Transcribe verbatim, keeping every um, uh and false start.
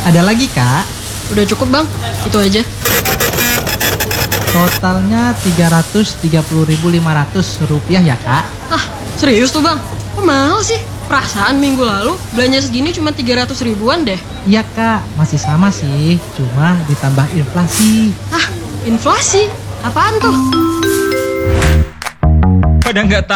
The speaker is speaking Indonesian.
Ada lagi, Kak. Udah cukup bang, itu aja. Totalnya tiga ratus tiga puluh ribu lima ratus rupiah ya, Kak. Ah, serius tuh bang? Kok mahal sih? Perasaan minggu lalu belanja segini cuma tiga ratus ribuan deh. Iya, Kak. Masih sama sih. Cuma ditambah inflasi. Ah, inflasi? Apaan tuh? Pada nggak tahu.